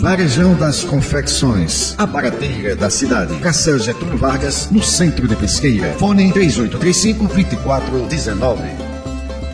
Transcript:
Varejão das Confecções, a barateira da cidade. Praça Getúlio Vargas, no centro de Pesqueira. Fone 3835-2419.